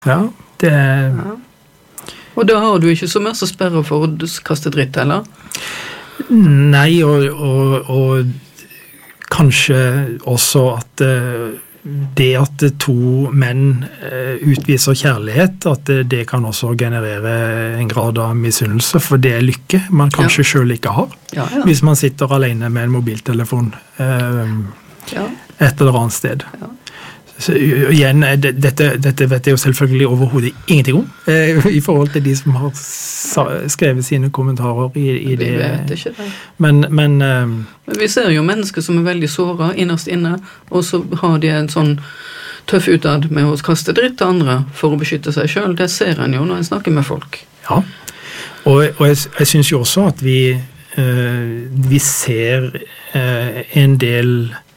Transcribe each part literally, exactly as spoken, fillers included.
Ja, det er... Ja. Og da har du ikke så mye sperre for å kaste dritt, eller? Nei, og, og, og kanskje også at det at to menn utviser kjærlighet, at det, det kan også generere en grad av misunnelse, for det er lykke man kanskje ja. Selv ikke har. Ja, ja. Hvis man sitter alene med en mobiltelefon eh, ja. Et eller annet sted. Ja. Så, igjen, dette, dette vet jeg jo selvfølgelig overhodet ingenting om, eh, i forhold til de som har sa, skrevet sine kommentarer i, i det. Vi vet ikke det. Men, men, eh, men vi ser jo mennesker som er veldig såret innerst inne, og så har de en sånn tøff utad med å kaste dritt til andre for å beskytte seg selv. Det ser en jo når en snakker med folk. Ja, og, og jeg, jeg synes jo også at vi, eh, vi ser eh, en del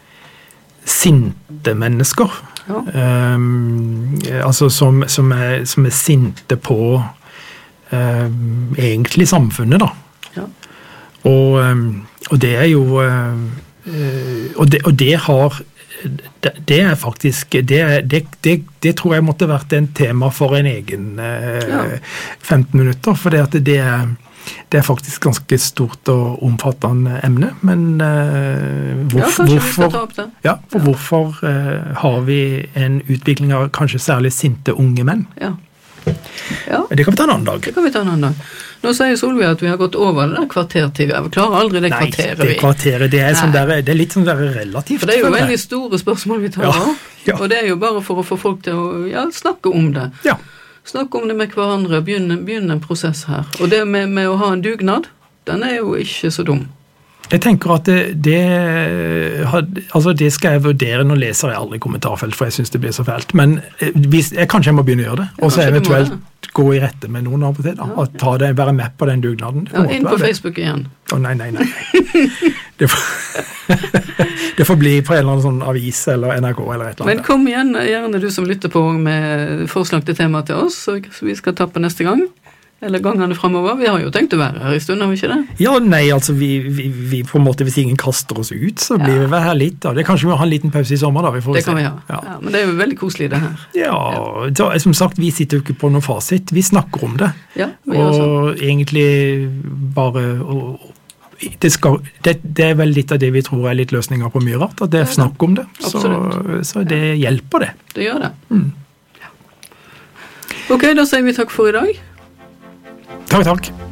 sinte mennesker, ja. um, altså som, som, er, som er sinte på um, egentlig samfunnet da. Ja. Og, um, og det er jo uh, og, det, og det har det, det er faktisk det, det, det, det tror jeg måtte vært en tema for en egen uh, ja. femten minutter, for det at det er Det er faktisk ganske stort og omfattende emne, men uh, hvorf, ja, kanskje hvorfor, vi skal ta opp det. Ja, for ja. Hvorfor uh, har vi en utvikling av kanskje særlig sinte unge menn? Ja. Ja. Det kan vi ta en annen dag. Det kan vi ta en annen dag. Nå sier Solveig at vi har gått over det der kvartertid. Vi klarer aldri det kvarteret. Nei, det kvarteret, det er, sånn der, det er litt sånn der relativt. For det er jo veldig store spørsmål vi tar ja. av, Ja. og det er jo bare for å få folk til å ja, snakke om det. Ja. Snakke om det med hverandre, begynne, begynne en prosess her. Og det med, med å ha en dugnad, den er jo ikke så dum. Jeg tenker at det, det, altså det skal jeg vurdere. Nå leser jeg aldri kommentarfelt, for jeg synes det blir så fælt. Men hvis, jeg, kanskje jeg må begynne å gjøre det, og så eventuelt gå i rette med noen av og til, da, ja. Og ta det, være med på den dugnaden. Ja, inn på Facebook igjen. Å, nei, nei, nei. Det får, det får bli på en eller annen sånn avis eller N R K eller et eller annet. Men kom igjen, gjerne du som lytter på med forslag til tema til oss, så vi skal ta på neste gang. Eller gangene fremover. Vi har jo tenkt å være her i stund, har vi ikke det? Ja, nei, altså vi, vi, vi på en måte, hvis ingen kaster oss ut, så blir ja. Vi her litt, da. Det kanskje vi må ha en liten pause i sommer, da. Vi får det kan se. vi ha. Ja. Ja, men det er jo veldig koselig det her. Ja, ja. Som sagt, vi sitter jo ikke på noe fasit. Vi snakker om det. Ja, vi og også. egentlig bare... Og, det, skal, det, det er vel litt av det vi tror er litt løsninger på mye rart, at det er snakk om det. Så, så det ja. Hjelper det. Det gjør det. Mm. Ok, da sier vi takk for i dag. Takk, takk.